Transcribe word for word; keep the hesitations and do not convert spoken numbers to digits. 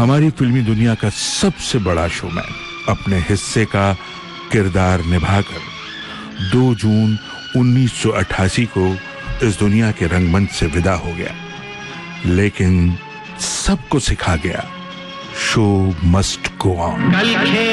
हमारी फिल्मी दुनिया का सबसे बड़ा शोमैन अपने हिस्से का किरदार निभाकर दो जून उन्नीस सौ अट्ठासी को इस दुनिया के रंगमंच से विदा हो गया, लेकिन सबको सिखा गया, शो मस्ट गो ऑन।